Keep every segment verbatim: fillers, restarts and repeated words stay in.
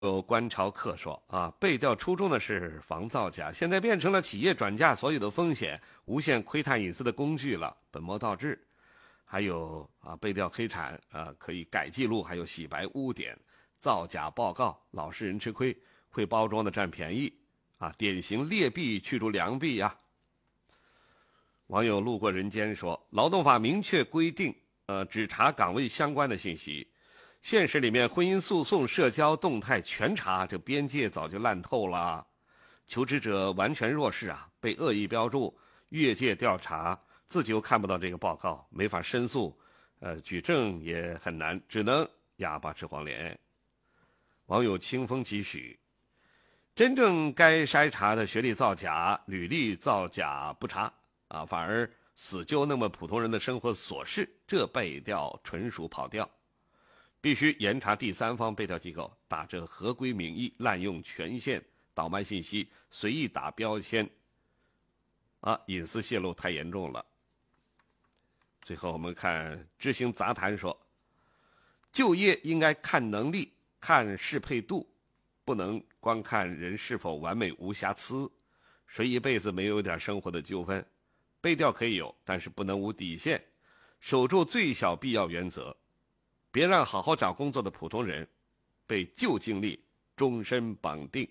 有观潮客说啊，背调初衷的是防造假，现在变成了企业转嫁所有的风险、无限窥探隐私的工具了，本末倒置。还有啊，背调黑产啊，可以改记录，还有洗白污点、造假报告，老实人吃亏，会包装的占便宜啊，典型劣币驱逐良币呀、啊。网友路过人间说，劳动法明确规定，呃，只查岗位相关的信息。现实里面，婚姻诉讼、社交动态全查，这边界早就烂透了。求职者完全弱势啊，被恶意标注，越界调查，自己又看不到这个报告，没法申诉，呃，举证也很难，只能哑巴吃黄连。网友清风几许，真正该筛查的学历造假、履历造假不查啊，反而死揪那么普通人的生活琐事，这背调纯属跑调。必须严查第三方背调机构打着合规名义滥用权限、倒卖信息、随意打标签，啊，隐私泄露太严重了。最后我们看知行杂谈说，就业应该看能力、看适配度，不能光看人是否完美无瑕疵。谁一辈子没有点生活的纠纷？背调可以有，但是不能无底线，守住最小必要原则。别让好好找工作的普通人被旧经历终身绑定。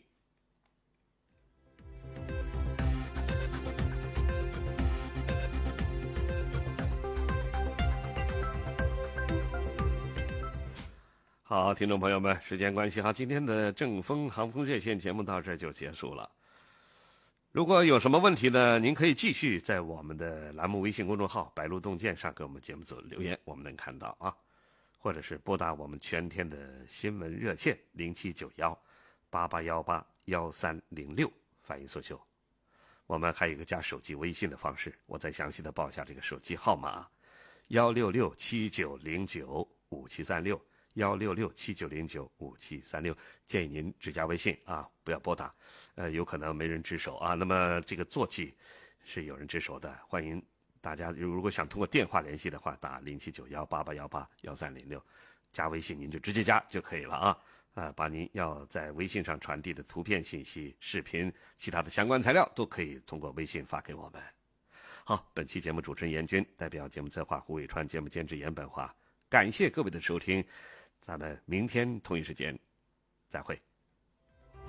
好，听众朋友们，时间关系哈，今天的正风航空热线节目到这儿就结束了。如果有什么问题呢，您可以继续在我们的栏目微信公众号白鹿洞见上给我们节目组留言，我们能看到啊。或者是拨打我们全天的新闻热线零七九幺八八幺八幺三零六反映诉求。我们还有一个加手机微信的方式，我再详细的报一下这个手机号码：幺六六七九零九五七三六，幺六六七九零九五七三六。建议您只加微信啊，不要拨打，呃，有可能没人值守啊。那么这个座机是有人值守的，欢迎。大家如果想通过电话联系的话，打零七九幺八八幺八幺三零六，加微信您就直接加就可以了啊。啊，把您要在微信上传递的图片信息、视频、其他的相关材料都可以通过微信发给我们。好，本期节目主持人严军，代表节目策划胡伟川，节目监制严本华，感谢各位的收听，咱们明天同一时间再会。